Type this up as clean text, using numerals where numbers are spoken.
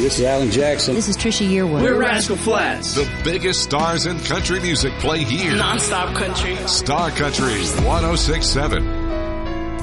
this is Alan Jackson. This is Trisha Yearwood. We're Rascal Flatts. The biggest stars in country music play here. Non-stop country. Star Country 106.7.